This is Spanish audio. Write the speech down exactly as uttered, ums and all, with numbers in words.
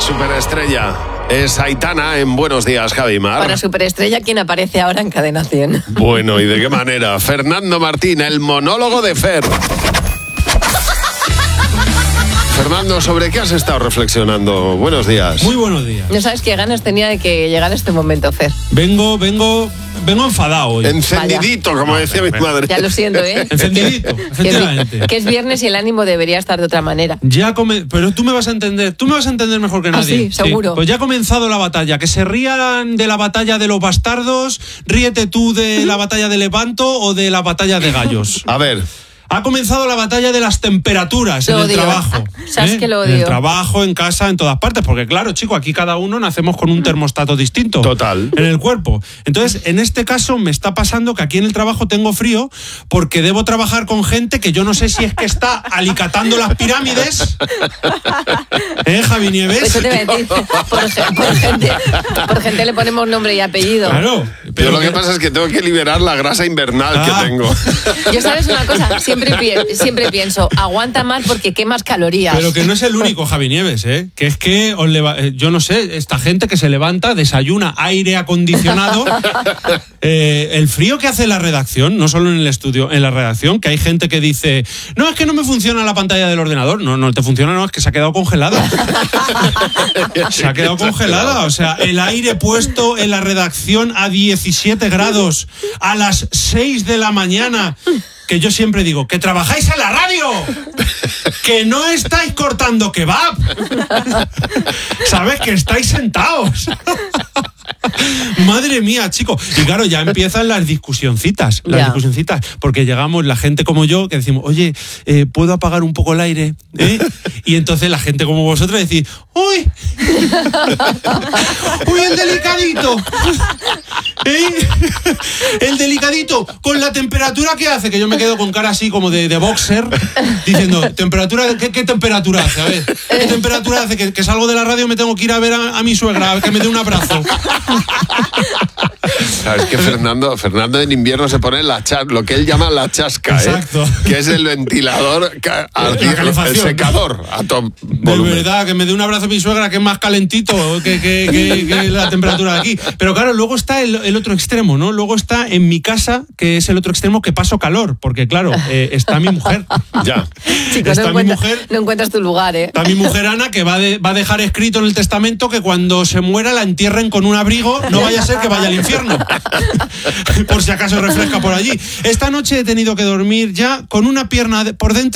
Superestrella es Aitana en Buenos Días, Javi Mar. Para Superestrella, ¿quién aparece ahora en Cadena cien? Bueno, ¿y de qué manera? Fernando Martín, el monólogo de Fer. Fernando, ¿sobre qué has estado reflexionando? Buenos días. Muy buenos días. No sabes qué ganas tenía de que llegara este momento, Fer. Vengo, vengo, vengo enfadado hoy. Encendidito, Vaya. como decía mi madre. Ya lo siento, ¿eh? Encendidito, efectivamente. Que, que es viernes y el ánimo debería estar de otra manera. Ya come... Pero tú me vas a entender, tú me vas a entender mejor que nadie. Ah, sí, seguro. Sí. Pues ya ha comenzado la batalla. Que se rían de la batalla de los bastardos, ríete tú de la batalla de Lepanto o de la batalla de gallos. A ver... Ha comenzado la batalla de las temperaturas lo en el odio. trabajo. ¿Sabes ¿eh? que lo odio? En el trabajo, en casa, en todas partes. Porque claro, chico, aquí cada uno nacemos con un termostato distinto. Total. En el cuerpo. Entonces, en este caso me está pasando que aquí en el trabajo tengo frío porque debo trabajar con gente que yo no sé si es que está alicatando las pirámides. ¿Eh, Javi Nieves? Eso te voy a decir. Por, por, gente, por gente le ponemos nombre y apellido. Claro. Pero lo que pasa es que tengo que liberar la grasa invernal Ah. que tengo. Yo, ¿sabes una cosa? Siempre, pi- siempre pienso, aguanta más porque quemas calorías. Pero que no es el único, Javi Nieves, ¿eh? Que es que, os leva- eh, yo no sé, esta gente que se levanta, desayuna, aire acondicionado, eh, el frío que hace la redacción, no solo en el estudio, en la redacción, que hay gente que dice, no, es que no me funciona la pantalla del ordenador. No, no te funciona, no, es que se ha quedado congelada. Se ha quedado congelada, o sea, el aire puesto en la redacción a diecisiete grados a las seis de la mañana. Que yo siempre digo, que trabajáis en la radio, que no estáis cortando kebab, ¿sabes? Que estáis sentados. Madre mía, chico. Y claro, ya empiezan las discusioncitas, las Ya. discusioncitas, porque llegamos la gente como yo que decimos, oye, eh, ¿puedo apagar un poco el aire? ¿Eh? Y entonces la gente como vosotros decís, ¡uy! ¡Uy, el delicadito! ¿Eh? El delicadito, con la temperatura que hace, que yo me quedo con cara así como de, de boxer, diciendo, temperatura, ¿qué, qué temperatura hace? A ver, ¿qué temperatura hace? Que, que salgo de la radio y me tengo que ir a ver a, a mi suegra, a que me dé un abrazo. Sabes que Fernando, Fernando en invierno se pone la chas, lo que él llama la chasca, Exacto. ¿eh? Que es el ventilador, ca- al- La calefacción. el secador a todo De volumen. verdad, que me dé un abrazo a mi suegra, que es más calentito que, que, que, que la temperatura de aquí. Pero claro, luego está el, el otro extremo, ¿no? Luego está en mi casa, que es el otro extremo, que paso calor, porque claro, eh, está mi mujer. Ya. Chico, está no, mi encuentras, mujer. no encuentras tu lugar, ¿eh? Está mi mujer Ana, que va, de, va a dejar escrito en el testamento que cuando se muera la entierren con un abrigo, no vaya a ser que vaya al infierno. Por si acaso refresca por allí. Esta noche he tenido que dormir ya con una pierna de- por dentro